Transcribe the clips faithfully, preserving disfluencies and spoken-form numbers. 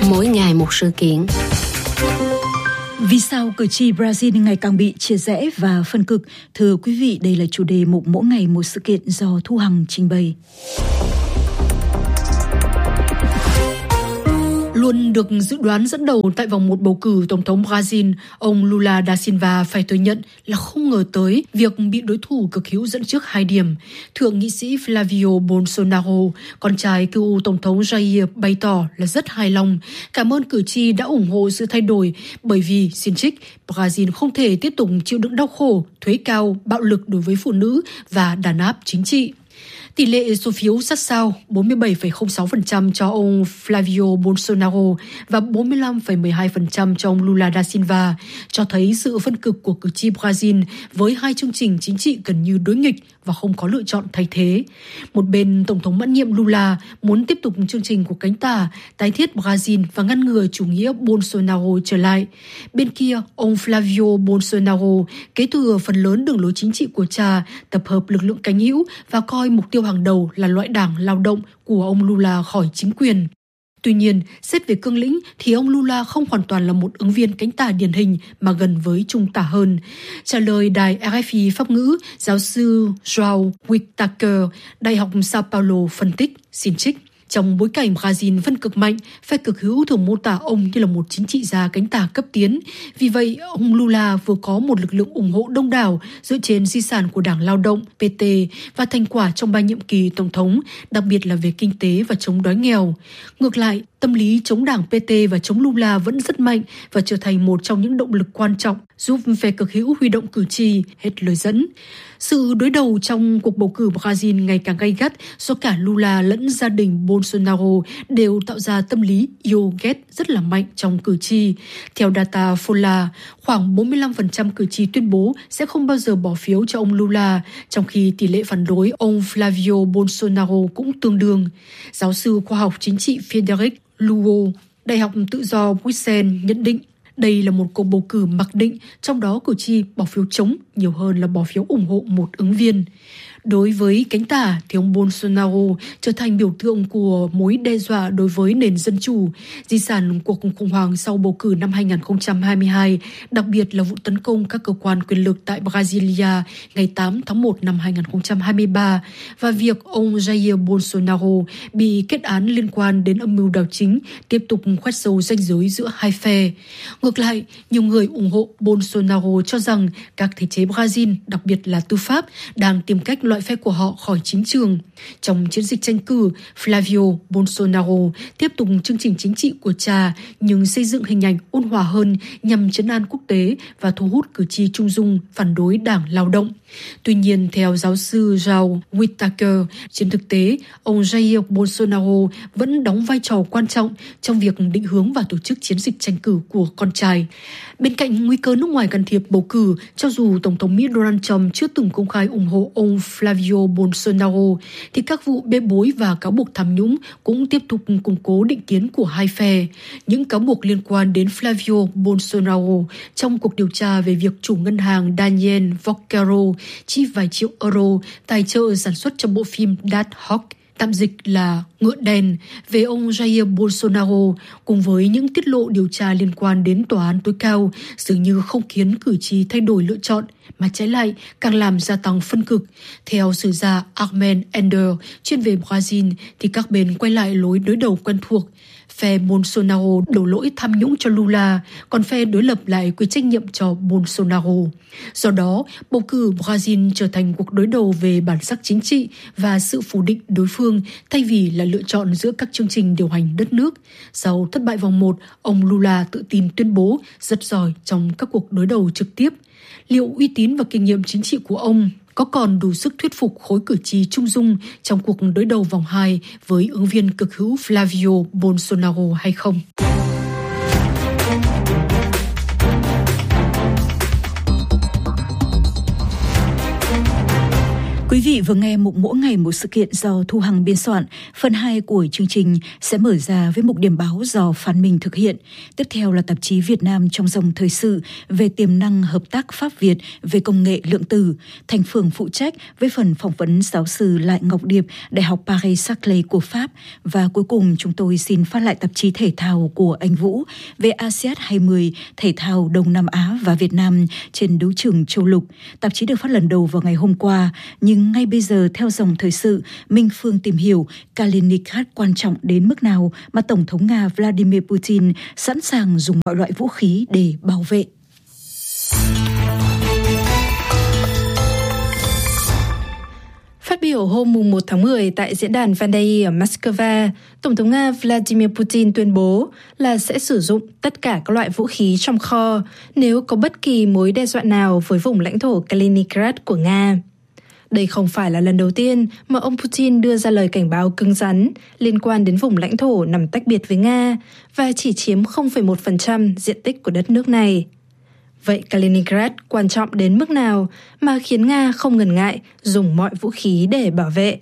mỗi ngày một sự kiện. Vì sao cử tri Brazil ngày càng bị chia rẽ và phân cực? Thưa quý vị, đây là chủ đề mục Mỗi ngày một sự kiện do Thu Hằng trình bày. Luôn được dự đoán dẫn đầu tại vòng một bầu cử Tổng thống Brazil, ông Lula da Silva phải thừa nhận là không ngờ tới việc bị đối thủ cực hữu dẫn trước hai điểm. Thượng nghị sĩ Flavio Bolsonaro, con trai cựu Tổng thống Jair, bày tỏ là rất hài lòng, cảm ơn cử tri đã ủng hộ sự thay đổi bởi vì, xin trích, Brazil không thể tiếp tục chịu đựng đau khổ, thuế cao, bạo lực đối với phụ nữ và đàn áp chính trị. Tỷ lệ số phiếu sát sao bốn mươi bảy phẩy không sáu phần trăm cho ông Flavio Bolsonaro và bốn mươi lăm phẩy mười hai phần trăm cho ông Lula da Silva cho thấy sự phân cực của cử tri Brazil với hai chương trình chính trị gần như đối nghịch và không có lựa chọn thay thế. Một bên, Tổng thống mãn nhiệm Lula muốn tiếp tục chương trình của cánh tả, tái thiết Brazil và ngăn ngừa chủ nghĩa Bolsonaro trở lại. Bên kia, ông Flavio Bolsonaro kế thừa phần lớn đường lối chính trị của cha, tập hợp lực lượng cánh hữu và coi mục tiêu hàng đầu là loại đảng lao động của ông Lula khỏi chính quyền. Tuy nhiên, xét về cương lĩnh thì ông Lula không hoàn toàn là một ứng viên cánh tả điển hình mà gần với trung tả hơn. Trả lời đài R F I Pháp ngữ, giáo sư João Whittaker, Đại học Sao Paulo phân tích, xin trích. Trong bối cảnh Brazil phân cực mạnh, phe cực hữu thường mô tả ông như là một chính trị gia cánh tả cấp tiến. Vì vậy, ông Lula vừa có một lực lượng ủng hộ đông đảo dựa trên di sản của Đảng Lao động P T và thành quả trong ba nhiệm kỳ tổng thống, đặc biệt là về kinh tế và chống đói nghèo. Ngược lại, tâm lý chống Đảng P T và chống Lula vẫn rất mạnh và trở thành một trong những động lực quan trọng giúp phe cực hữu huy động cử tri, hết lời dẫn. Sự đối đầu trong cuộc bầu cử Brazil ngày càng gay gắt do cả Lula lẫn gia đình Bolsonaro đều tạo ra tâm lý yêu ghét rất là mạnh trong cử tri. Theo data Folha, khoảng bốn mươi lăm phần trăm cử tri tuyên bố sẽ không bao giờ bỏ phiếu cho ông Lula, trong khi tỷ lệ phản đối ông Flavio Bolsonaro cũng tương đương. Giáo sư khoa học chính trị Frederic Lugo, Đại học Tự do Bruxelles nhận định đây là một cuộc bầu cử mặc định, trong đó cử tri bỏ phiếu chống nhiều hơn là bỏ phiếu ủng hộ một ứng viên. Đối với cánh tả thì ông Bolsonaro trở thành biểu tượng của mối đe dọa đối với nền dân chủ, di sản cuộc khủng hoảng sau bầu cử năm hai không hai hai, đặc biệt là vụ tấn công các cơ quan quyền lực tại Brasilia ngày tám tháng một năm hai không hai ba và việc ông Jair Bolsonaro bị kết án liên quan đến âm mưu đảo chính tiếp tục khoét sâu ranh giới giữa hai phe. Ngược lại, nhiều người ủng hộ Bolsonaro cho rằng các thể chế Brazil, đặc biệt là tư pháp, đang tìm cách loại phe của họ khỏi chính trường. Trong chiến dịch tranh cử, Flavio Bolsonaro tiếp tục chương trình chính trị của cha nhưng xây dựng hình ảnh ôn hòa hơn nhằm trấn an quốc tế và thu hút cử tri trung dung phản đối Đảng Lao động. Tuy nhiên, theo giáo sư João Whittaker, trên thực tế, ông Jair Bolsonaro vẫn đóng vai trò quan trọng trong việc định hướng và tổ chức chiến dịch tranh cử của con trai. Bên cạnh nguy cơ nước ngoài can thiệp bầu cử, cho dù Tổng thống Mỹ Donald Trump chưa từng công khai ủng hộ ông Flavio Bolsonaro, thì các vụ bê bối và cáo buộc tham nhũng cũng tiếp tục củng cố định kiến của hai phe. Những cáo buộc liên quan đến Flavio Bolsonaro trong cuộc điều tra về việc chủ ngân hàng Daniel Vocaro chi vài triệu euro tài trợ sản xuất cho bộ phim Dark Horse, tạm dịch là Ngựa đen, về ông Jair Bolsonaro, cùng với những tiết lộ điều tra liên quan đến tòa án tối cao, dường như không khiến cử tri thay đổi lựa chọn, mà trái lại càng làm gia tăng phân cực. Theo sử gia Armen Ender, chuyên về Brazil, thì các bên quay lại lối đối đầu quen thuộc. Phe Bolsonaro đổ lỗi tham nhũng cho Lula, còn phe đối lập lại quy trách nhiệm cho Bolsonaro. Do đó, bầu cử Brazil trở thành cuộc đối đầu về bản sắc chính trị và sự phủ định đối phương thay vì là lựa chọn giữa các chương trình điều hành đất nước. Sau thất bại vòng một, ông Lula tự tin tuyên bố rất giỏi trong các cuộc đối đầu trực tiếp. Liệu uy tín và kinh nghiệm chính trị của ông có còn đủ sức thuyết phục khối cử tri trung dung trong cuộc đối đầu vòng hai với ứng viên cực hữu Flavio Bolsonaro hay không? Quý Quý vị vừa nghe mục mỗi ngày một sự kiện do Thu Hằng biên soạn. Phần hai của chương trình sẽ mở ra với mục điểm báo do Phan Minh thực hiện. Tiếp theo là tạp chí Việt Nam trong dòng thời sự về tiềm năng hợp tác Pháp-Việt về công nghệ lượng tử. Thành Phường phụ trách với phần phỏng vấn giáo sư Lại Ngọc Điệp, Đại học Paris-Saclay của Pháp. Và cuối cùng chúng tôi xin phát lại tạp chí thể thao của anh Vũ về a sê an hai mươi, thể thao Đông Nam Á và Việt Nam trên đấu trường châu lục. Tạp chí được phát lần đầu vào ngày hôm qua, nhưng ngay bây giờ theo dòng thời sự, Minh Phương tìm hiểu Kaliningrad quan trọng đến mức nào mà Tổng thống Nga Vladimir Putin sẵn sàng dùng mọi loại vũ khí để bảo vệ. Phát biểu hôm mùng một tháng mười tại diễn đàn Vandai ở Moscow, Tổng thống Nga Vladimir Putin tuyên bố là sẽ sử dụng tất cả các loại vũ khí trong kho nếu có bất kỳ mối đe dọa nào với vùng lãnh thổ Kaliningrad của Nga. Đây không phải là lần đầu tiên mà ông Putin đưa ra lời cảnh báo cứng rắn liên quan đến vùng lãnh thổ nằm tách biệt với Nga và chỉ chiếm không phẩy một phần trăm diện tích của đất nước này. Vậy Kaliningrad quan trọng đến mức nào mà khiến Nga không ngần ngại dùng mọi vũ khí để bảo vệ?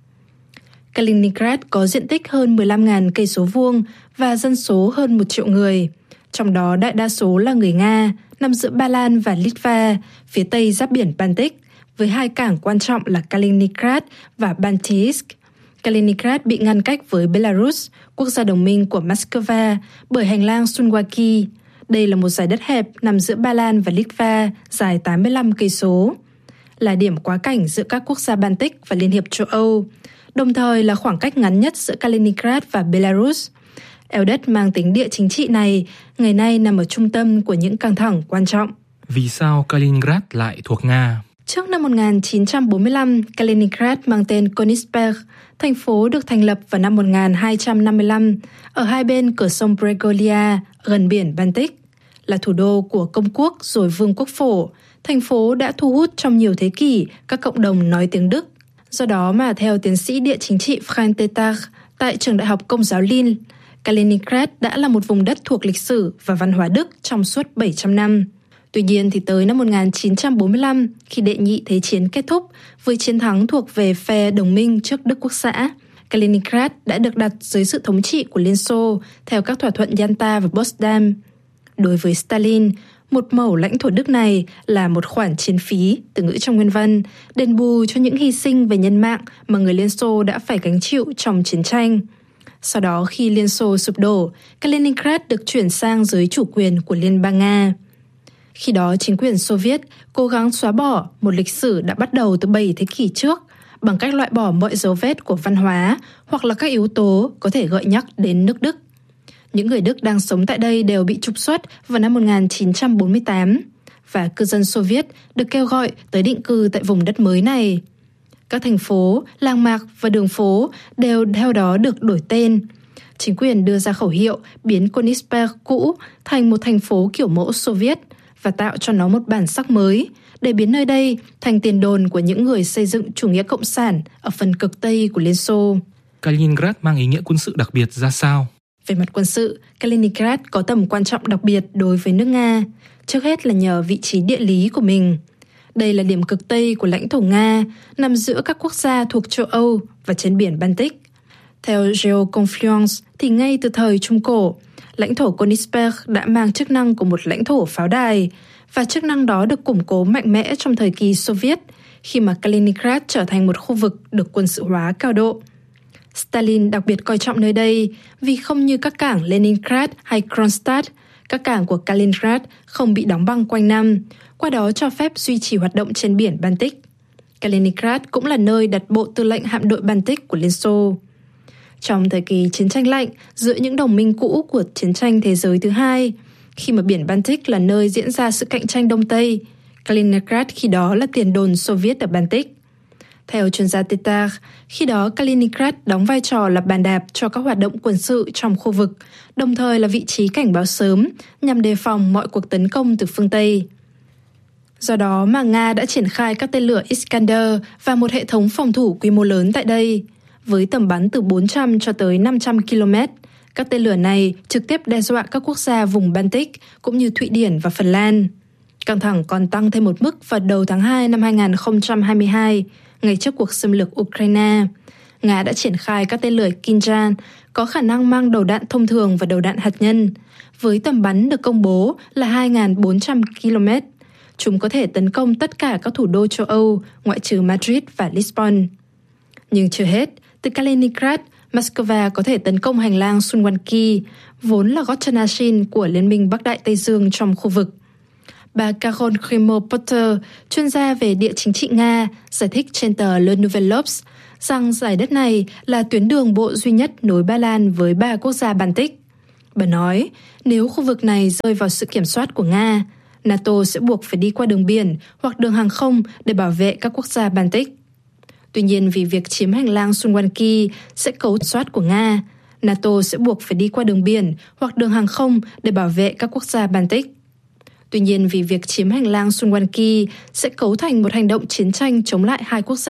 Kaliningrad có diện tích hơn mười lăm nghìn cây số vuông và dân số hơn một triệu người, trong đó đại đa số là người Nga, nằm giữa Ba Lan và Litva, phía tây giáp biển Baltic, với hai cảng quan trọng là Kaliningrad và Baltiysk. Kaliningrad bị ngăn cách với Belarus, quốc gia đồng minh của Moscow, bởi hành lang Suwalki. Đây là một dải đất hẹp nằm giữa Ba Lan và Litva, dài tám mươi lăm cây số, là điểm quá cảnh giữa các quốc gia Baltic và Liên hiệp châu Âu, đồng thời là khoảng cách ngắn nhất giữa Kaliningrad và Belarus. Eo đất mang tính địa chính trị này ngày nay nằm ở trung tâm của những căng thẳng quan trọng. Vì sao Kaliningrad lại thuộc Nga? Trước năm một nghìn chín trăm bốn mươi lăm, Kaliningrad mang tên Königsberg. Thành phố được thành lập vào năm một nghìn hai trăm năm mươi lăm ở hai bên cửa sông Bregolia, gần biển Baltic. Là thủ đô của công quốc rồi vương quốc phổ, thành phố đã thu hút trong nhiều thế kỷ các cộng đồng nói tiếng Đức. Do đó mà theo tiến sĩ địa chính trị Frank Tetach tại trường đại học Công giáo Lille, Kaliningrad đã là một vùng đất thuộc lịch sử và văn hóa Đức trong suốt bảy trăm năm. Tuy nhiên thì tới năm một nghìn chín trăm bốn mươi lăm, khi Đệ nhị Thế chiến kết thúc với chiến thắng thuộc về phe đồng minh trước Đức Quốc xã, Kaliningrad đã được đặt dưới sự thống trị của Liên Xô theo các thỏa thuận Yalta và Potsdam. Đối với Stalin, một mẩu lãnh thổ Đức này là một khoản chiến phí, từ ngữ trong nguyên văn, đền bù cho những hy sinh về nhân mạng mà người Liên Xô đã phải gánh chịu trong chiến tranh. Sau đó khi Liên Xô sụp đổ, Kaliningrad được chuyển sang dưới chủ quyền của Liên bang Nga. Khi đó chính quyền Xô Viết cố gắng xóa bỏ một lịch sử đã bắt đầu từ bảy thế kỷ trước bằng cách loại bỏ mọi dấu vết của văn hóa hoặc là các yếu tố có thể gợi nhắc đến nước Đức. Những người Đức đang sống tại đây đều bị trục xuất vào năm một nghìn chín trăm bốn mươi tám và cư dân Xô Viết được kêu gọi tới định cư tại vùng đất mới này. Các thành phố, làng mạc và đường phố đều theo đó được đổi tên. Chính quyền đưa ra khẩu hiệu biến Königsberg cũ thành một thành phố kiểu mẫu Xô Viết và tạo cho nó một bản sắc mới để biến nơi đây thành tiền đồn của những người xây dựng chủ nghĩa cộng sản ở phần cực Tây của Liên Xô. Kaliningrad mang ý nghĩa quân sự đặc biệt ra sao? Về mặt quân sự, Kaliningrad có tầm quan trọng đặc biệt đối với nước Nga, trước hết là nhờ vị trí địa lý của mình. Đây là điểm cực Tây của lãnh thổ Nga, nằm giữa các quốc gia thuộc châu Âu và trên biển Baltic. Theo GeoConfluence thì ngay từ thời Trung Cổ, lãnh thổ Königsberg đã mang chức năng của một lãnh thổ pháo đài, và chức năng đó được củng cố mạnh mẽ trong thời kỳ Xô Viết, khi mà Kaliningrad trở thành một khu vực được quân sự hóa cao độ. Stalin đặc biệt coi trọng nơi đây vì không như các cảng Leningrad hay Kronstadt, các cảng của Kaliningrad không bị đóng băng quanh năm, qua đó cho phép duy trì hoạt động trên biển Baltic. Kaliningrad cũng là nơi đặt bộ tư lệnh hạm đội Baltic của Liên Xô. Trong thời kỳ chiến tranh lạnh giữa những đồng minh cũ của chiến tranh thế giới thứ hai, khi mà biển Baltic là nơi diễn ra sự cạnh tranh Đông Tây, Kaliningrad khi đó là tiền đồn Xô Viết ở Baltic. Theo chuyên gia Tetach, khi đó Kaliningrad đóng vai trò là bàn đạp cho các hoạt động quân sự trong khu vực, đồng thời là vị trí cảnh báo sớm nhằm đề phòng mọi cuộc tấn công từ phương Tây. Do đó mà Nga đã triển khai các tên lửa Iskander và một hệ thống phòng thủ quy mô lớn tại đây. Với tầm bắn từ bốn trăm cho tới năm trăm ki lô mét, các tên lửa này trực tiếp đe dọa các quốc gia vùng Baltic cũng như Thụy Điển và Phần Lan. Căng thẳng còn tăng thêm một mức vào đầu tháng hai năm hai nghìn không trăm hai mươi hai, ngay trước cuộc xâm lược Ukraine. Nga đã triển khai các tên lửa Kinzhal có khả năng mang đầu đạn thông thường và đầu đạn hạt nhân, với tầm bắn được công bố là hai nghìn bốn trăm ki lô mét. Chúng có thể tấn công tất cả các thủ đô châu Âu, ngoại trừ Madrid và Lisbon. Nhưng chưa hết, từ Kaliningrad, Moscow có thể tấn công hành lang Suwalki, vốn là gót chân Ashin của Liên minh Bắc Đại Tây Dương trong khu vực. Bà Carol Krimo-Potter, chuyên gia về địa chính trị Nga, giải thích trên tờ Le Nouvel Obs rằng giải đất này là tuyến đường bộ duy nhất nối Ba Lan với ba quốc gia Baltic. Bà nói, nếu khu vực này rơi vào sự kiểm soát của Nga, NATO sẽ buộc phải đi qua đường biển hoặc đường hàng không để bảo vệ các quốc gia Baltic. Tuy nhiên, vì việc chiếm hành lang Suwalki sẽ cấu soát của Nga, NATO sẽ buộc phải đi qua đường biển hoặc đường hàng không để bảo vệ các quốc gia Baltic. Tuy nhiên, vì việc chiếm hành lang Suwalki sẽ cấu thành một hành động chiến tranh chống lại hai quốc gia